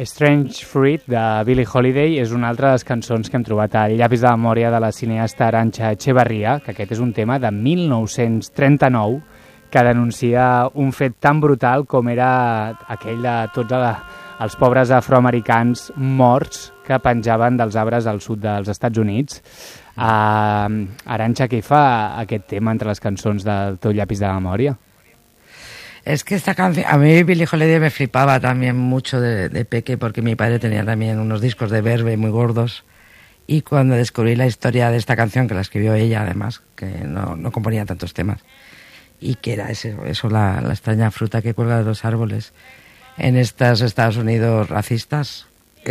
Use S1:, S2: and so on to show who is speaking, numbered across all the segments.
S1: Strange Fruit, de Billie Holiday, és una altra de les cançons que hem trobat al llapis de memòria de la cineasta Arantxa Echevarría, que aquest és un tema de 1939 que denuncia un fet tan brutal com era aquell de tots els pobres afroamericans morts que penjaven dels arbres al sud dels Estats Units. Arantxa, què fa aquest tema entre les cançons del teu llapis de memòria?
S2: Es que esta canción, a mí Billie Holiday me flipaba también mucho de peque, porque mi padre tenía también unos discos de Verve muy gordos, y cuando descubrí la historia de esta canción, que la escribió ella además, que no componía tantos temas, y que era eso la extraña fruta que cuelga de los árboles en estos Estados Unidos racistas,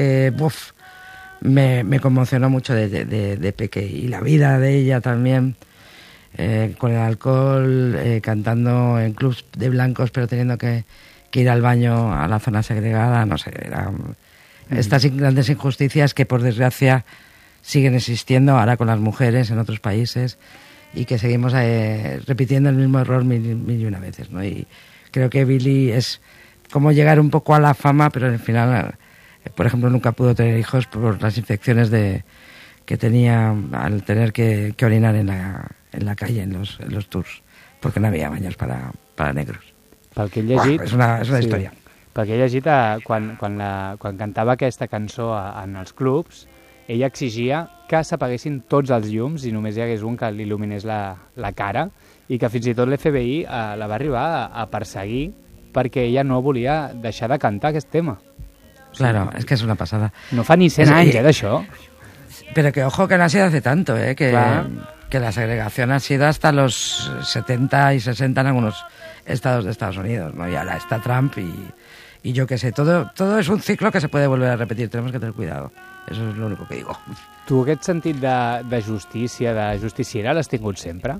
S2: me conmocionó mucho de peque, y la vida de ella también, con el alcohol, cantando en clubs de blancos, pero teniendo que ir al baño a la zona segregada, no sé, estas grandes injusticias que por desgracia siguen existiendo ahora con las mujeres en otros países, y que seguimos repitiendo el mismo error mil y una veces, ¿no? Y creo que Billie es como llegar un poco a la fama, pero al final, por ejemplo, nunca pudo tener hijos por las infecciones que tenía al tener que orinar en la calle, en los tours, porque no había baños para negros.
S1: Pel que he llegit...
S2: És una història.
S1: Pel que he llegit, quan cantava aquesta cançó en els clubs, ella exigia que s'apaguessin tots els llums i només hi hagués un que l'il·luminés la cara, i que fins i tot l'FBI la va arribar a perseguir perquè ella no volia deixar de cantar aquest tema.
S2: Claro, es que es una pasada.
S1: No fa ni 100 anys, d'això.
S2: Pero que ojo que no ha sido hace tanto, que la segregación ha sido hasta los 70 y 60 en algunos estados de Estados Unidos, ¿no? Y ahora está Trump y yo qué sé, todo es un ciclo que se puede volver a repetir, tenemos que tener cuidado. Eso es lo único que digo.
S1: Tu aquest sentit de justícia, de justiciera, l'has tingut sempre?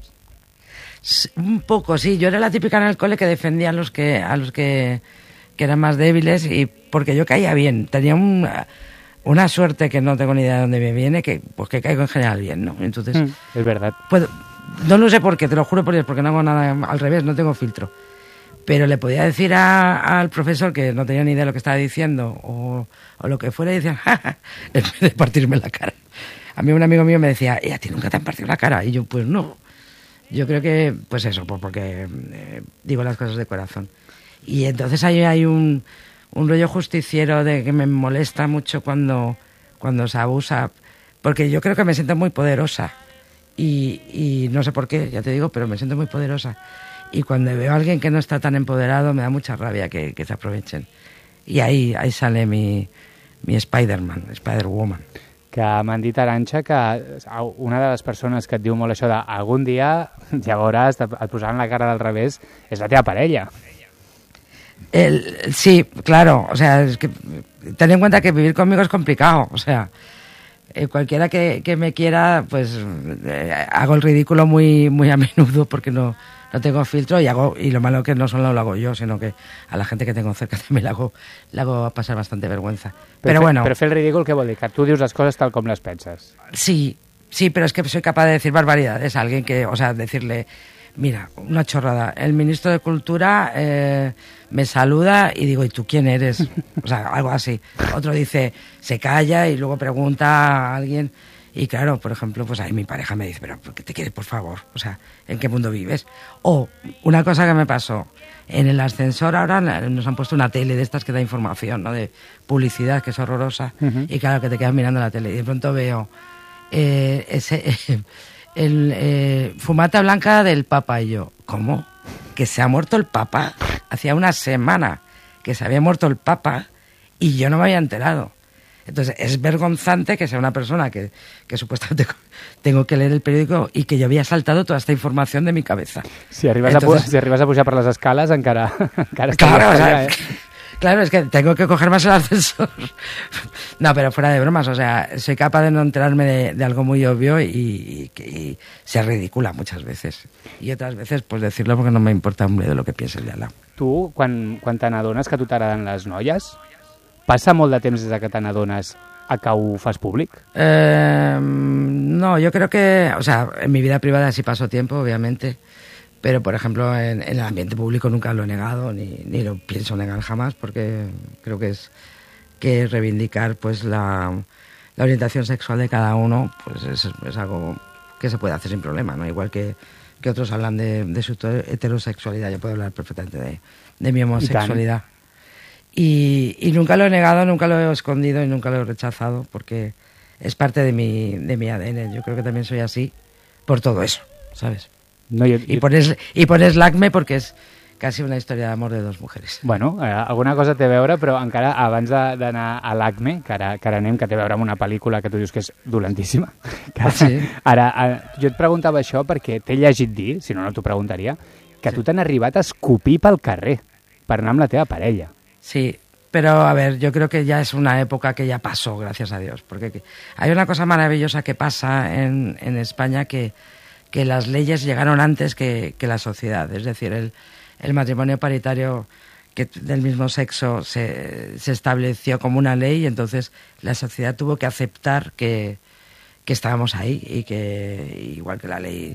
S2: Un poco, sí. Yo era la típica en el cole que defendía a los que eran más débiles, y porque yo caía bien. Tenía una suerte que no tengo ni idea de dónde me viene, que caigo en general bien, ¿no? Entonces,
S1: es verdad.
S2: No lo sé por qué, te lo juro por Dios, porque no hago nada al revés, no tengo filtro. Pero le podía decir al profesor que no tenía ni idea de lo que estaba diciendo o lo que fuera, y decían, ¡ja! En vez de partirme la cara. A mí un amigo mío me decía, ¿y a ti nunca te han partido la cara? Y yo, pues no. Yo creo que, pues eso, porque digo las cosas de corazón. Y entonces ahí hay un rollo justiciero de que me molesta mucho cuando se abusa, porque yo creo que me siento muy poderosa. Y no sé por qué, ya te digo, pero me siento muy poderosa. Y cuando veo a alguien que no está tan empoderado, me da mucha rabia que se aprovechen. Y ahí sale mi Spider-Man, Spider-Woman.
S1: Que m'han dit, Arantxa, que una de les persones que et diu molt això de algun dia ja veuràs, et posaran la cara del revés, és la teva parella.
S2: Sí, claro, o sea, es que ten en cuenta que vivir conmigo es complicado, o sea, cualquiera que me quiera, pues hago el ridículo muy, muy a menudo porque no tengo filtro, y lo malo que no solo lo hago yo, sino que a la gente que tengo cerca también le hago pasar bastante vergüenza. Pero bueno.
S1: Però fer el ridícul, què vol dir? Que tu dius les coses tal com les penses.
S2: Sí, pero es que soy capaz de decir barbaridades a alguien que, o sea, decirle, mira, una chorrada, el ministro de Cultura me saluda y digo, ¿y tú quién eres? O sea, algo así. Otro dice, se calla y luego pregunta a alguien. Y claro, por ejemplo, pues ahí mi pareja me dice, pero ¿por qué te quieres, por favor? O sea, ¿en qué mundo vives? O una cosa que me pasó, en el ascensor ahora nos han puesto una tele de estas que da información, ¿no? De publicidad, que es horrorosa. Uh-huh. Y claro, que te quedas mirando la tele y de pronto veo fumata blanca del Papa. Y yo, ¿cómo? ¿Que se ha muerto el Papa? Hacía una semana que se había muerto el Papa y yo no me había enterado. Entonces es vergonzante que sea una persona que supuestamente tengo que leer el periódico y que yo había saltado toda esta información de mi cabeza.
S1: Si arribas a pujar per les escales encara
S2: claro, claro, es que tengo que coger más el ascensor. No, pero fuera de bromas, o sea, soy capaz de no enterarme de algo muy obvio y ser ridícula muchas veces. Y otras veces, pues decirlo porque no me importa un bledo lo que piense el de al lado.
S1: Tu, quan te n'adones que a tu t'agraden les noies, passa molt de temps des que te n'adones a que ho fas públic?
S2: No, yo creo que, o sea, en mi vida privada sí paso tiempo, obviamente, pero por ejemplo en el ambiente público nunca lo he negado, ni lo pienso negar jamás, porque creo que que reivindicar pues la orientación sexual de cada uno, pues es algo que se puede hacer sin problema, ¿no? Igual que otros hablan de su heterosexualidad, yo puedo hablar perfectamente de mi homosexualidad. Y nunca lo he negado, nunca lo he escondido y nunca lo he rechazado, porque es parte de mi ADN. Yo creo que también soy así por todo eso, ¿sabes?
S1: No,
S2: y pones l'ACME porque és quasi una història d'amor de dos mujeres.
S1: Bueno, alguna cosa té a veure, però encara abans d'anar a l'ACME, que ara anem, que té a veure amb una pel·lícula que tu dius que és dolentíssima, que
S2: sí.
S1: Ara, jo et preguntava això perquè t'he llegit dir, si no, no t'ho preguntaria, que tu t'han arribat a escopir pel carrer per anar amb la teva parella.
S2: Sí, pero a ver, yo creo que ya es una época que ya pasó, gracias a Dios, porque hay una cosa maravillosa que pasa en España que las leyes llegaron antes que la sociedad. Es decir, el matrimonio paritario del mismo sexo se estableció como una ley y entonces la sociedad tuvo que aceptar que estábamos ahí y que, igual que la ley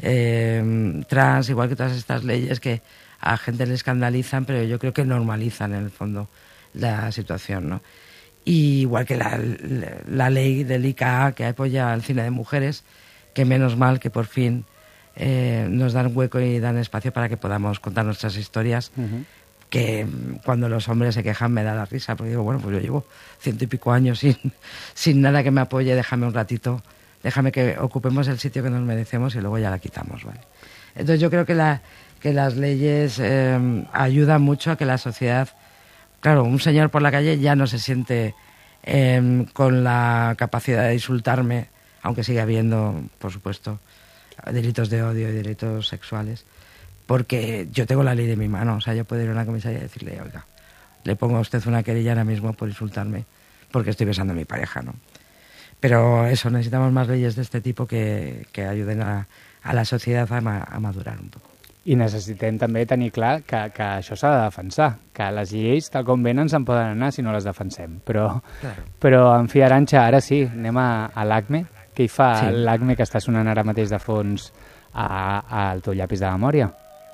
S2: trans, igual que todas estas leyes que a gente le escandalizan, pero yo creo que normalizan en el fondo la situación, ¿no? Y igual que la ley del ICA que apoya al cine de mujeres, que menos mal que por fin nos dan hueco y dan espacio para que podamos contar nuestras historias, que cuando los hombres se quejan me da la risa, porque digo, bueno, pues yo llevo 100 y pico años sin nada que me apoye, déjame un ratito, déjame que ocupemos el sitio que nos merecemos y luego ya la quitamos, ¿vale? Entonces yo creo que las leyes ayudan mucho a que la sociedad, claro, un señor por la calle ya no se siente con la capacidad de insultarme, aunque sigue habiendo, por supuesto, delitos de odio y delitos sexuales, porque yo tengo la ley de mi mano. O sea, yo puedo ir a una comisaría y decirle, oiga, le pongo a usted una querella ahora mismo por insultarme porque estoy besando a mi pareja, ¿no? Pero eso, necesitamos más leyes de este tipo que ayuden a la sociedad a madurar un poco.
S1: I necessitem també tenir clar que això s'ha de defensar, que les lleis, tal com venen, se'n poden anar si no les defensem. Però en fi, Arantxa, ara sí, anem a l'ACME. Què hi fa l'ACME que està sonant ara mateix de fons al teu llapis de memòria?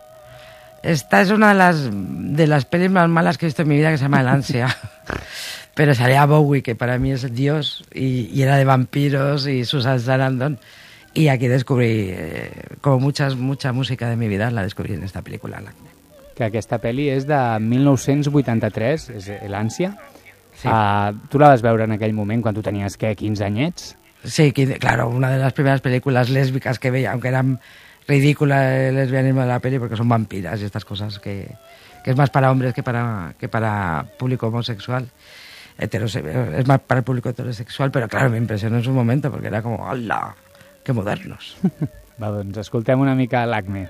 S2: Esta es una de las pelis más malas que he visto en mi vida, que se llama El Ansia. Pero salía Bowie, que para mí es Dios, y era de vampiros, y Susan Sarandon. Y aquí descubrí, como mucha música de mi vida, la descubrí en esta pel·lícula.
S1: Que aquesta pel·li és de 1983, és l'Ànsia.
S2: Sí.
S1: Tu la vas veure en aquell moment, quan tu tenies, què, 15 anyets?
S2: Sí, claro, una de las primeras películas lésbicas que veía, aunque eran ridícula el lesbianismo de la peli, porque son vampiras y estas cosas que es más para hombres que para público homosexual. Es más para el público heterosexual, pero claro, me impresionó en su momento, porque era como, ¡hala! Que modernos.
S1: Va, doncs escoltem una mica l'ACME.